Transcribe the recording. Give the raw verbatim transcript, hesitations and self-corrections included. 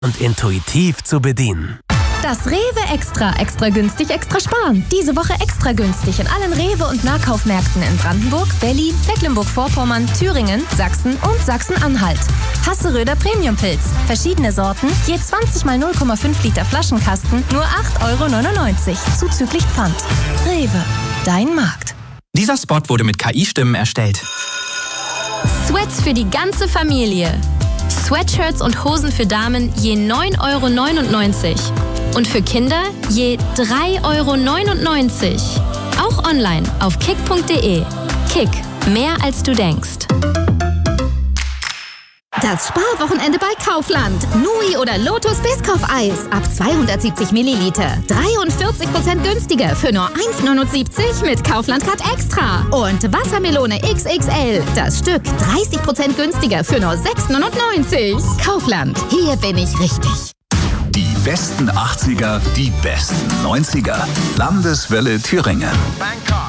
und intuitiv zu bedienen. Das Rewe Extra. Extra günstig, extra sparen. Diese Woche extra günstig in allen Rewe- und Nahkaufmärkten in Brandenburg, Berlin, Mecklenburg-Vorpommern, Thüringen, Sachsen und Sachsen-Anhalt. Hasseröder Premiumpilz. Verschiedene Sorten, je zwanzig mal null Komma fünf Liter Flaschenkasten, nur acht Euro neunundneunzig, zuzüglich Pfand. Rewe, dein Markt. Dieser Spot wurde mit K I-Stimmen erstellt. Sweats für die ganze Familie. Sweatshirts und Hosen für Damen je neun Euro neunundneunzig. Und für Kinder je drei Euro neunundneunzig. Auch online auf kick punkt de. Kick, mehr als du denkst. Das Sparwochenende bei Kaufland. Nui oder Lotus Biscoff-Eis ab zweihundertsiebzig Milliliter. dreiundvierzig Prozent günstiger für nur eins neunundsiebzig mit Kaufland Card Extra. Und Wassermelone X X L. Das Stück dreißig Prozent günstiger für nur sechs neunundneunzig. Kaufland. Hier bin ich richtig. Die besten achtziger, die besten neunziger. Landeswelle Thüringen. Bangkok.